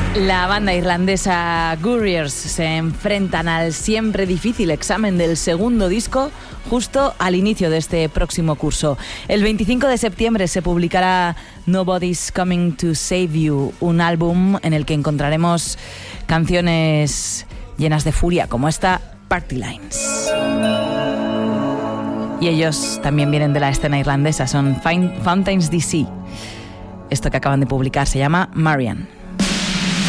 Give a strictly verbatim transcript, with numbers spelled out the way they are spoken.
La banda irlandesa Gurriers se enfrentan al siempre difícil examen del segundo disco justo al inicio de este próximo curso. El veinticinco de septiembre se publicará Nobody's Coming to Save You, un álbum en el que encontraremos canciones llenas de furia como esta, Party Lines. Y ellos también vienen de la escena irlandesa, son Fountains D C. Esto que acaban de publicar se llama Marian.